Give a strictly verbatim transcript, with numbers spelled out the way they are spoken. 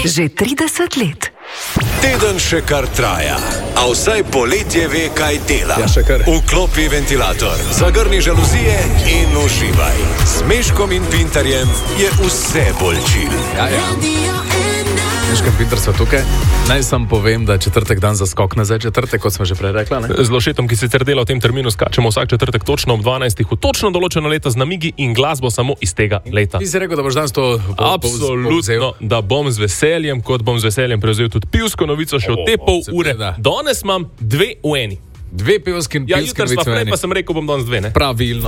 Že trideset let. Teden še kar traja, a vsaj poletje ve, kaj dela. Ja, še kar. Vklopi ventilator, zagrni žaluzije in uživaj. S Meškom in Pintarjem je vse bolj chill. Ja, ja. Meško in Pintar so tukaj. Naj sam povem, da je četrtek dan za skok nazaj, četrtek, kot smo že prej rekla. Ne? Z Lošetom, ki sicer dela v tem terminu, skačemo vsak četrtek točno ob dvanajstih v točno določeno leto z namigi in glasbo samo iz tega leta. Ti si rekel, da boš danes to Absolutno, da bom z veseljem, kot bom z veseljem prevzel tudi pivsko novico še v te pol ure. Danes imam dve v eni. Dve pivski in Ja, pivski jutri novice sva v prej, eni. pa sem rekel, bom danes dve, ne? Pravilno.